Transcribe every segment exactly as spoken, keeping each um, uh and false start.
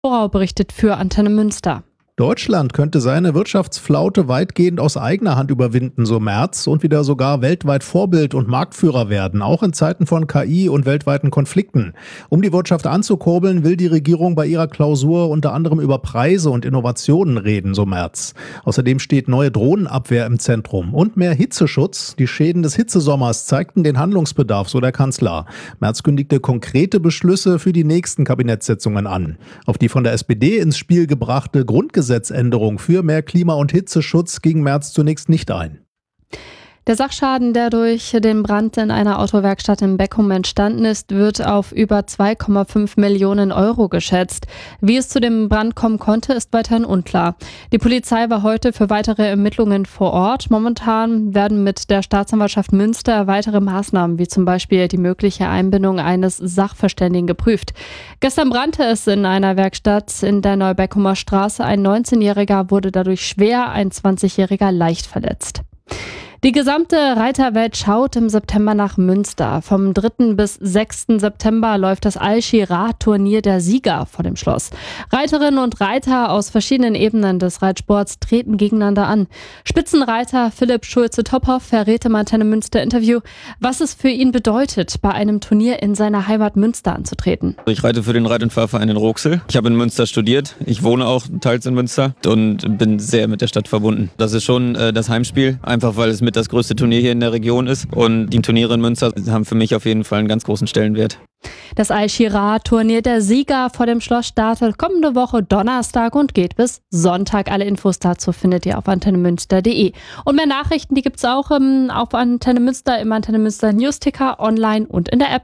Borau berichtet für Antenne Münster. Deutschland könnte seine Wirtschaftsflaute weitgehend aus eigener Hand überwinden, so Merz, und wieder sogar weltweit Vorbild und Marktführer werden, auch in Zeiten von K I und weltweiten Konflikten. Um die Wirtschaft anzukurbeln, will die Regierung bei ihrer Klausur unter anderem über Preise und Innovationen reden, so Merz. Außerdem steht neue Drohnenabwehr im Zentrum und mehr Hitzeschutz. Die Schäden des Hitzesommers zeigten den Handlungsbedarf, so der Kanzler. Merz kündigte konkrete Beschlüsse für die nächsten Kabinettssitzungen an. Auf die von der S P D ins Spiel gebrachte Grundgesetzgebung Gesetzänderung für mehr Klima- und Hitzeschutz ging Merz zunächst nicht ein. Der Sachschaden, der durch den Brand in einer Autowerkstatt in Beckum entstanden ist, wird auf über zwei Komma fünf Millionen Euro geschätzt. Wie es zu dem Brand kommen konnte, ist weiterhin unklar. Die Polizei war heute für weitere Ermittlungen vor Ort. Momentan werden mit der Staatsanwaltschaft Münster weitere Maßnahmen, wie zum Beispiel die mögliche Einbindung eines Sachverständigen, geprüft. Gestern brannte es in einer Werkstatt in der Neubeckumer Straße. Ein neunzehnjähriger wurde dadurch schwer, ein zwanzigjähriger leicht verletzt. Die gesamte Reiterwelt schaut im September nach Münster. Vom dritten bis sechsten September läuft das Al-Shirah-Turnier der Sieger vor dem Schloss. Reiterinnen und Reiter aus verschiedenen Ebenen des Reitsports treten gegeneinander an. Spitzenreiter Philipp Schulze-Tophoff verrät im Antenne Münster Interview, was es für ihn bedeutet, bei einem Turnier in seiner Heimat Münster anzutreten. Ich reite für den Reit- und Fahrverein in Roxel. Ich habe in Münster studiert. Ich wohne auch teils in Münster und bin sehr mit der Stadt verbunden. Das ist schon äh, das Heimspiel, einfach weil es mit das größte Turnier hier in der Region ist. Und die Turniere in Münster haben für mich auf jeden Fall einen ganz großen Stellenwert. Das Al-Shirah-Turnier der Sieger vor dem Schloss startet kommende Woche Donnerstag und geht bis Sonntag. Alle Infos dazu findet ihr auf antennemünster punkt de. Und mehr Nachrichten, die gibt es auch ähm, auf Antenne Münster, im Antenne Münster Newsticker, online und in der App.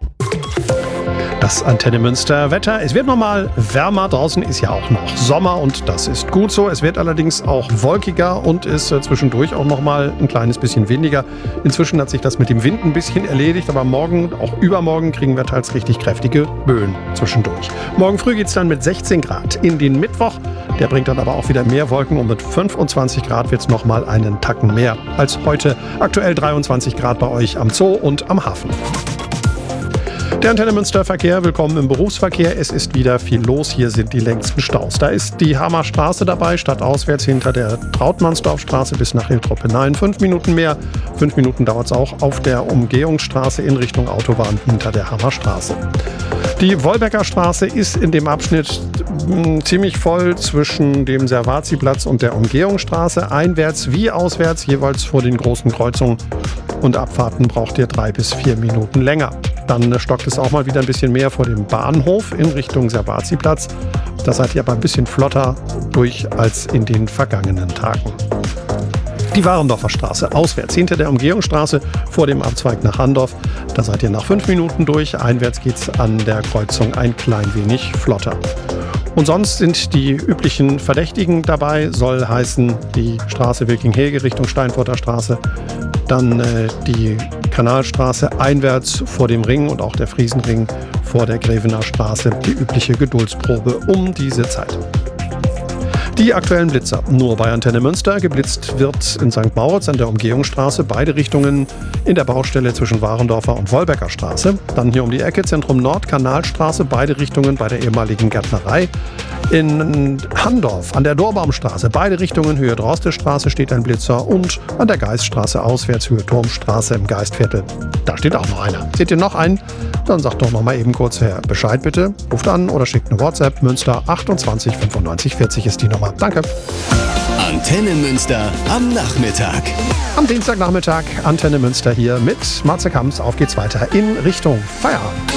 Das Antenne Münster Wetter. Es wird nochmal wärmer. Draußen ist ja auch noch Sommer und das ist gut so. Es wird allerdings auch wolkiger und ist äh, zwischendurch auch nochmal ein kleines bisschen windiger. Inzwischen hat sich das mit dem Wind ein bisschen erledigt, aber morgen, auch übermorgen, kriegen wir teils richtig kräftige Böen zwischendurch. Morgen früh geht es dann mit sechzehn Grad in den Mittwoch. Der bringt dann aber auch wieder mehr Wolken und mit fünfundzwanzig Grad wird es nochmal einen Tacken mehr als heute. Aktuell dreiundzwanzig Grad bei euch am Zoo und am Hafen. Der Antenne Münster Verkehr, willkommen im Berufsverkehr. Es ist wieder viel los. Hier sind die längsten Staus. Da ist die Hammer Straße dabei, stadtauswärts hinter der Trautmannsdorfstraße bis nach Hiltrop hinein. Fünf Minuten mehr. Fünf Minuten dauert es auch auf der Umgehungsstraße in Richtung Autobahn hinter der Hammer Straße. Die Wolbecker Straße ist in dem Abschnitt mh, ziemlich voll zwischen dem Servaziplatz und der Umgehungsstraße. Einwärts wie auswärts, jeweils vor den großen Kreuzungen. Und Abfahrten braucht ihr drei bis vier Minuten länger. Dann stockt es auch mal wieder ein bisschen mehr vor dem Bahnhof in Richtung Servaziplatz. Da seid ihr aber ein bisschen flotter durch als in den vergangenen Tagen. Die Warendorfer Straße auswärts hinter der Umgehungsstraße vor dem Abzweig nach Handorf. Da seid ihr nach fünf Minuten durch. Einwärts geht's an der Kreuzung ein klein wenig flotter. Und sonst sind die üblichen Verdächtigen dabei. Soll heißen die Straße Wilking-Hege Richtung Steinfurter Straße. Dann äh, die Kanalstraße einwärts vor dem Ring und auch der Friesenring vor der Grevener Straße. Die übliche Geduldsprobe um diese Zeit. Die aktuellen Blitzer nur bei Antenne Münster. Geblitzt wird in Sankt Mauritz an der Umgehungsstraße, beide Richtungen in der Baustelle zwischen Warendorfer und Wolbecker Straße. Dann hier um die Ecke Zentrum Nord, Kanalstraße, beide Richtungen bei der ehemaligen Gärtnerei. In Handorf an der Dorbaumstraße, beide Richtungen Höhe Drostestraße steht ein Blitzer und an der Geiststraße auswärts Höhe Turmstraße im Geistviertel. Da steht auch noch einer. Seht ihr noch einen? Dann sagt doch noch mal eben kurz her Bescheid bitte. Ruft an oder schickt eine WhatsApp. Münster achtundzwanzig fünfundneunzig vierzig ist die Nummer. Danke. Antenne Münster am Nachmittag. Am Dienstagnachmittag Antenne Münster hier mit Marze Kamps. Auf geht's weiter in Richtung Feierabend.